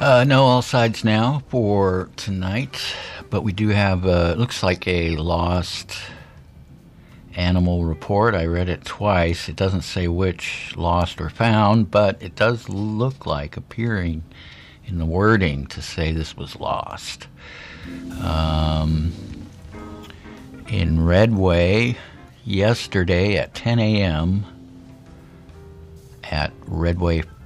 No, all sides now for tonight, but we do have, it looks like a lost animal report. I read it twice. It doesn't say which lost or found, but it does look like appearing in the wording to say this was lost. In Redway, yesterday at 10 a.m. at Redway